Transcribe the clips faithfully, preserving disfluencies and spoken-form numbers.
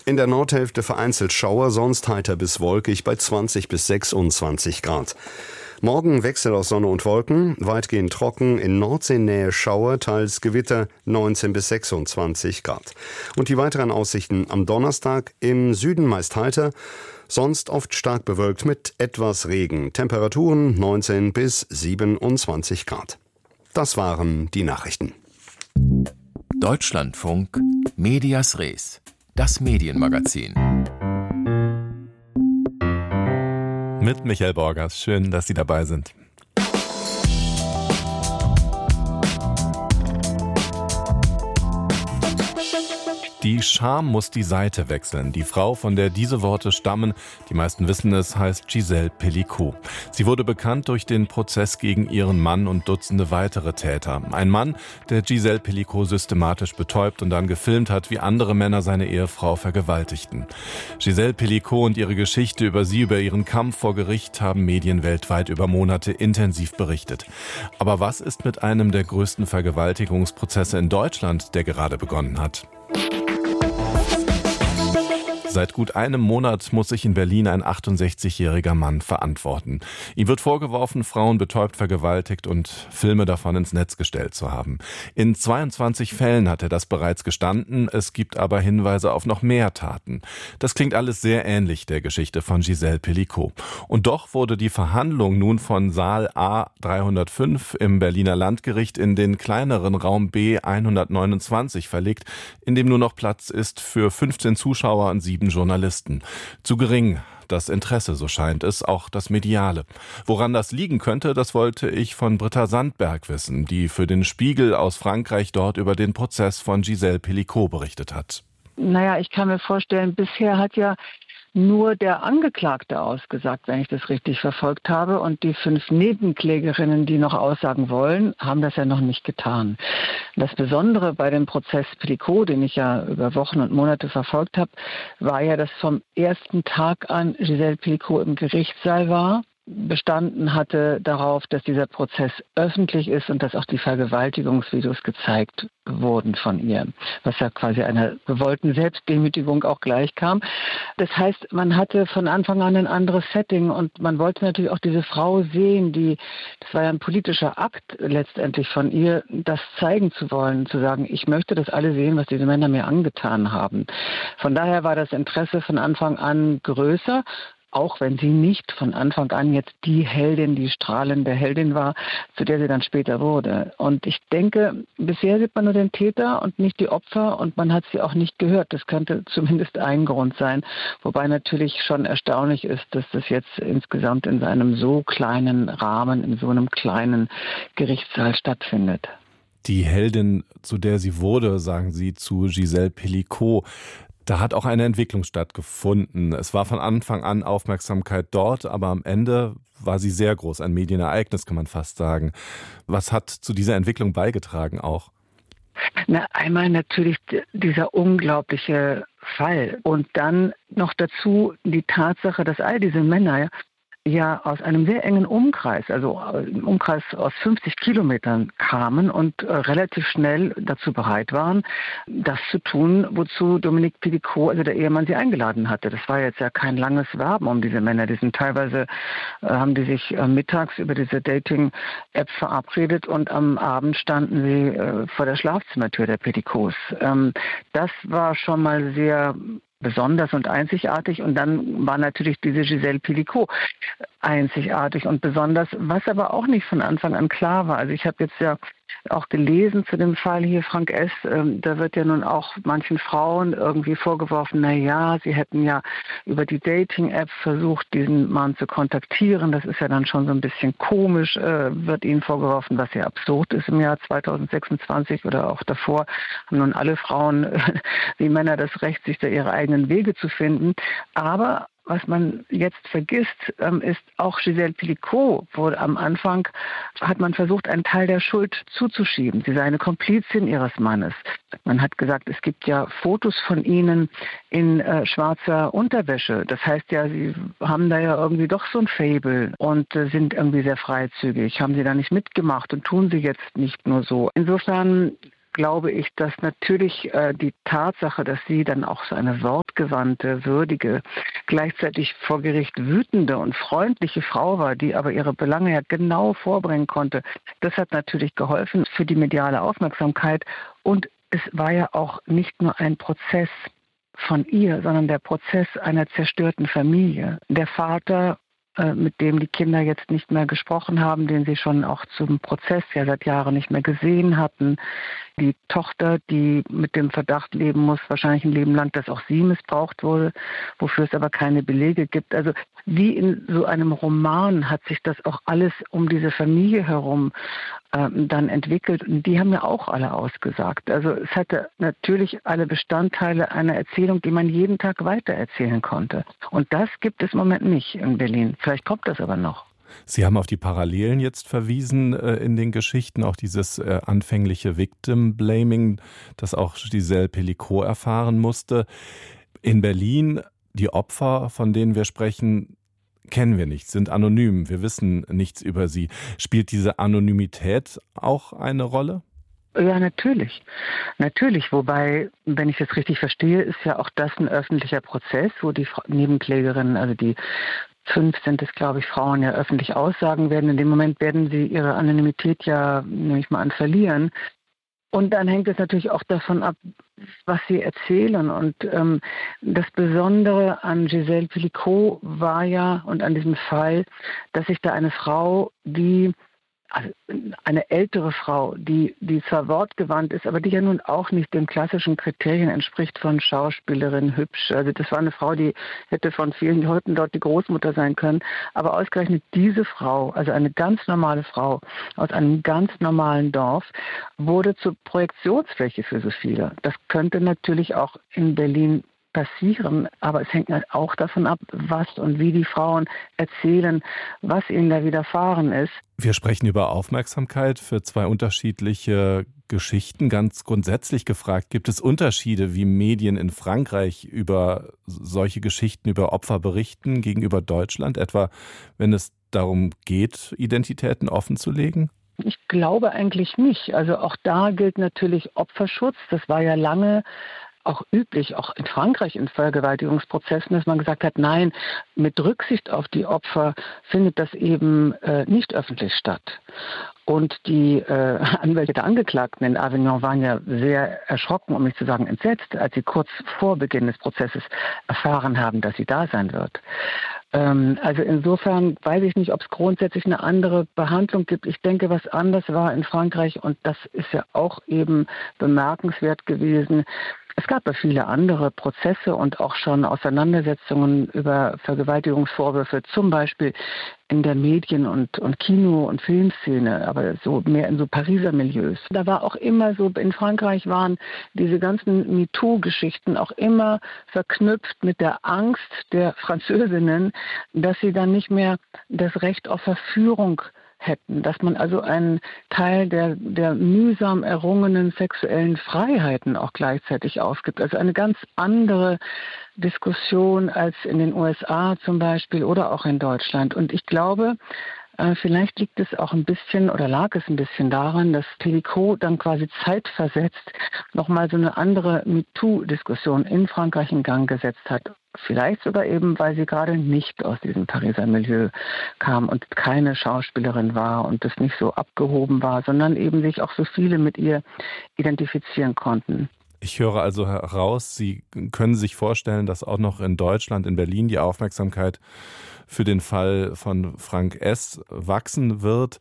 In der Nordhälfte vereinzelt Schauer, sonst heiter bis wolkig bei zwanzig bis sechsundzwanzig Grad. Morgen Wechsel aus Sonne und Wolken, weitgehend trocken, in Nordseenähe Schauer, teils Gewitter, neunzehn bis sechsundzwanzig Grad. Und die weiteren Aussichten am Donnerstag: im Süden meist heiter, sonst oft stark bewölkt mit etwas Regen. Temperaturen neunzehn bis siebenundzwanzig Grad. Das waren die Nachrichten. Deutschlandfunk Medias Res, das Medienmagazin. Mit Michael Borgers. Schön, dass Sie dabei sind. Die Scham muss die Seite wechseln. Die Frau, von der diese Worte stammen, die meisten wissen es, heißt Gisèle Pelicot. Sie wurde bekannt durch den Prozess gegen ihren Mann und Dutzende weitere Täter. Ein Mann, der Gisèle Pelicot systematisch betäubt und dann gefilmt hat, wie andere Männer seine Ehefrau vergewaltigten. Gisèle Pelicot und ihre Geschichte über sie, über ihren Kampf vor Gericht, haben Medien weltweit über Monate intensiv berichtet. Aber was ist mit einem der größten Vergewaltigungsprozesse in Deutschland, der gerade begonnen hat? Seit gut einem Monat muss sich in Berlin ein achtundsechzigjähriger Mann verantworten. Ihm wird vorgeworfen, Frauen betäubt, vergewaltigt und Filme davon ins Netz gestellt zu haben. In zweiundzwanzig Fällen hat er das bereits gestanden. Es gibt aber Hinweise auf noch mehr Taten. Das klingt alles sehr ähnlich der Geschichte von Gisèle Pelicot. Und doch wurde die Verhandlung nun von Saal A dreihundertfünf im Berliner Landgericht in den kleineren Raum B hundertneunundzwanzig verlegt, in dem nur noch Platz ist für fünfzehn Zuschauer und sieben Journalisten. Zu gering, das Interesse, so scheint es, auch das Mediale. Woran das liegen könnte, das wollte ich von Britta Sandberg wissen, die für den Spiegel aus Frankreich dort über den Prozess von Gisèle Pelicot berichtet hat. Naja, ich kann mir vorstellen, bisher hat ja nur der Angeklagte ausgesagt, wenn ich das richtig verfolgt habe. Und die fünf Nebenklägerinnen, die noch aussagen wollen, haben das ja noch nicht getan. Das Besondere bei dem Prozess Pelicot, den ich ja über Wochen und Monate verfolgt habe, war ja, dass vom ersten Tag an Gisèle Pelicot im Gerichtssaal war, bestanden hatte darauf, dass dieser Prozess öffentlich ist und dass auch die Vergewaltigungsvideos gezeigt wurden von ihr, was ja quasi einer gewollten Selbstdemütigung auch gleichkam. Das heißt, man hatte von Anfang an ein anderes Setting und man wollte natürlich auch diese Frau sehen, die, das war ja ein politischer Akt letztendlich von ihr, das zeigen zu wollen, zu sagen, ich möchte, dass alle sehen, was diese Männer mir angetan haben. Von daher war das Interesse von Anfang an größer, auch wenn sie nicht von Anfang an jetzt die Heldin, die strahlende Heldin war, zu der sie dann später wurde. Und ich denke, bisher sieht man nur den Täter und nicht die Opfer und man hat sie auch nicht gehört. Das könnte zumindest ein Grund sein. Wobei natürlich schon erstaunlich ist, dass das jetzt insgesamt in einem so kleinen Rahmen, in so einem kleinen Gerichtssaal stattfindet. Die Heldin, zu der sie wurde, sagen Sie zu Gisèle Pelicot. Da hat auch eine Entwicklung stattgefunden. Es war von Anfang an Aufmerksamkeit dort, aber am Ende war sie sehr groß. Ein Medienereignis, kann man fast sagen. Was hat zu dieser Entwicklung beigetragen auch? Na, einmal natürlich dieser unglaubliche Fall. Und dann noch dazu die Tatsache, dass all diese Männer ja aus einem sehr engen Umkreis, also im Umkreis aus fünfzig Kilometern kamen und äh, relativ schnell dazu bereit waren, das zu tun, wozu Dominique Pelicot, also der Ehemann, sie eingeladen hatte. Das war jetzt ja kein langes Werben um diese Männer. Die sind teilweise, äh, haben die sich äh, mittags über diese Dating-App verabredet und am Abend standen sie äh, vor der Schlafzimmertür der Pelicots. Ähm, das war schon mal sehr besonders und einzigartig. Und dann war natürlich diese Gisèle Pelicot einzigartig und besonders, was aber auch nicht von Anfang an klar war. Also ich habe jetzt ja auch gelesen zu dem Fall hier, Frank S., ähm, da wird ja nun auch manchen Frauen irgendwie vorgeworfen, na ja, sie hätten ja über die Dating-App versucht, diesen Mann zu kontaktieren. Das ist ja dann schon so ein bisschen komisch, äh, wird ihnen vorgeworfen, was ja absurd ist im Jahr zweitausendsechsundzwanzig oder auch davor, haben nun alle Frauen äh, wie Männer das Recht, sich da ihre eigenen Wege zu finden. Aber was man jetzt vergisst, ist auch Gisèle Pelicot wurde am Anfang, hat man versucht, einen Teil der Schuld zuzuschieben. Sie sei eine Komplizin ihres Mannes. Man hat gesagt, es gibt ja Fotos von ihnen in äh, schwarzer Unterwäsche. Das heißt ja, sie haben da ja irgendwie doch so ein Faible und äh, sind irgendwie sehr freizügig. Haben sie da nicht mitgemacht und tun sie jetzt nicht nur so. Insofern glaube ich, dass natürlich äh, die Tatsache, dass sie dann auch so eine wortgewandte, würdige, gleichzeitig vor Gericht wütende und freundliche Frau war, die aber ihre Belange ja genau vorbringen konnte, das hat natürlich geholfen für die mediale Aufmerksamkeit. Und es war ja auch nicht nur ein Prozess von ihr, sondern der Prozess einer zerstörten Familie. Der Vater, äh, mit dem die Kinder jetzt nicht mehr gesprochen haben, den sie schon auch zum Prozess ja seit Jahren nicht mehr gesehen hatten. Die Tochter, die mit dem Verdacht leben muss, wahrscheinlich ein Leben lang, dass auch sie missbraucht wurde, wofür es aber keine Belege gibt. Also wie in so einem Roman hat sich das auch alles um diese Familie herum äh, dann entwickelt. Und die haben ja auch alle ausgesagt. Also es hatte natürlich alle Bestandteile einer Erzählung, die man jeden Tag weitererzählen konnte. Und das gibt es im Moment nicht in Berlin. Vielleicht kommt das aber noch. Sie haben auf die Parallelen jetzt verwiesen äh, in den Geschichten, auch dieses äh, anfängliche Victim-Blaming, das auch Gisèle Pelicot erfahren musste. In Berlin, die Opfer, von denen wir sprechen, kennen wir nicht, sind anonym, wir wissen nichts über sie. Spielt diese Anonymität auch eine Rolle? Ja, natürlich. Natürlich. Wobei, wenn ich das richtig verstehe, ist ja auch das ein öffentlicher Prozess, wo die Nebenklägerinnen, also die fünf sind es, glaube ich, Frauen ja öffentlich aussagen werden. In dem Moment werden sie ihre Anonymität ja, nehme ich mal an, verlieren. Und dann hängt es natürlich auch davon ab, was sie erzählen. Und ähm, das Besondere an Gisèle Pelicot war ja, und an diesem Fall, dass sich da eine Frau, die also eine ältere Frau, die, die zwar wortgewandt ist, aber die ja nun auch nicht den klassischen Kriterien entspricht von Schauspielerin, hübsch. Also das war eine Frau, die hätte von vielen Leuten dort die Großmutter sein können. Aber ausgerechnet diese Frau, also eine ganz normale Frau aus einem ganz normalen Dorf, wurde zur Projektionsfläche für so viele. Das könnte natürlich auch in Berlin passieren, aber es hängt halt auch davon ab, was und wie die Frauen erzählen, was ihnen da widerfahren ist. Wir sprechen über Aufmerksamkeit für zwei unterschiedliche Geschichten. Ganz grundsätzlich gefragt, gibt es Unterschiede, wie Medien in Frankreich über solche Geschichten, über Opfer berichten gegenüber Deutschland, etwa wenn es darum geht, Identitäten offenzulegen? Ich glaube eigentlich nicht. Also auch da gilt natürlich Opferschutz. Das war ja lange auch üblich, auch in Frankreich in Vergewaltigungsprozessen, dass man gesagt hat, nein, mit Rücksicht auf die Opfer findet das eben äh, nicht öffentlich statt. Und die äh, Anwälte der Angeklagten in Avignon waren ja sehr erschrocken, um nicht zu sagen entsetzt, als sie kurz vor Beginn des Prozesses erfahren haben, dass sie da sein wird. Ähm, also insofern weiß ich nicht, ob es grundsätzlich eine andere Behandlung gibt. Ich denke, was anders war in Frankreich, und das ist ja auch eben bemerkenswert gewesen, es gab ja viele andere Prozesse und auch schon Auseinandersetzungen über Vergewaltigungsvorwürfe, zum Beispiel in der Medien- und, und Kino- und Filmszene, aber so mehr in so Pariser Milieus. Da war auch immer so, in Frankreich waren diese ganzen MeToo-Geschichten auch immer verknüpft mit der Angst der Französinnen, dass sie dann nicht mehr das Recht auf Verführung hätten, dass man also einen Teil der, der mühsam errungenen sexuellen Freiheiten auch gleichzeitig aufgibt. Also eine ganz andere Diskussion als in den U S A zum Beispiel oder auch in Deutschland. Und ich glaube, äh, vielleicht liegt es auch ein bisschen oder lag es ein bisschen daran, dass Pelicot dann quasi zeitversetzt nochmal so eine andere MeToo-Diskussion in Frankreich in Gang gesetzt hat. Vielleicht sogar eben, weil sie gerade nicht aus diesem Pariser Milieu kam und keine Schauspielerin war und das nicht so abgehoben war, sondern eben sich auch so viele mit ihr identifizieren konnten. Ich höre also heraus, Sie können sich vorstellen, dass auch noch in Deutschland, in Berlin, die Aufmerksamkeit für den Fall von Frank S. wachsen wird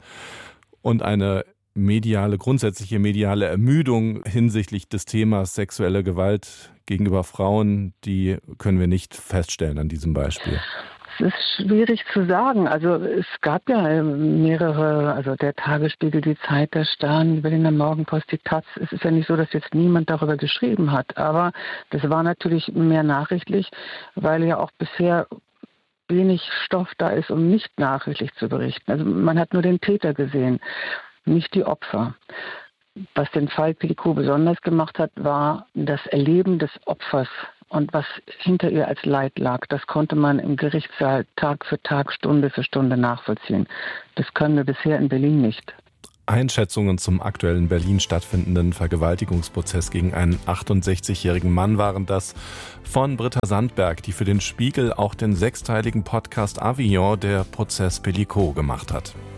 und eine mediale, grundsätzliche mediale Ermüdung hinsichtlich des Themas sexuelle Gewalt gegenüber Frauen, die können wir nicht feststellen an diesem Beispiel. Es ist schwierig zu sagen. Also es gab ja mehrere, also der Tagesspiegel, die Zeit, der Stern, die Berliner Morgenpost, die Taz. Es ist ja nicht so, dass jetzt niemand darüber geschrieben hat, aber das war natürlich mehr nachrichtlich, weil ja auch bisher wenig Stoff da ist, um nicht nachrichtlich zu berichten. Also man hat nur den Täter gesehen, nicht die Opfer. Was den Fall Pelicot besonders gemacht hat, war das Erleben des Opfers und was hinter ihr als Leid lag. Das konnte man im Gerichtssaal Tag für Tag, Stunde für Stunde nachvollziehen. Das können wir bisher in Berlin nicht. Einschätzungen zum aktuellen Berlin stattfindenden Vergewaltigungsprozess gegen einen achtundsechzigjährigen Mann waren das von Britta Sandberg, die für den Spiegel auch den sechsteiligen Podcast Avignon, der Prozess Pellicot, gemacht hat.